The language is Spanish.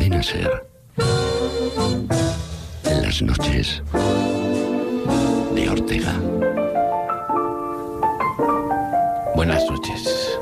Cadena SER. Las noches de Ortega. Buenas noches.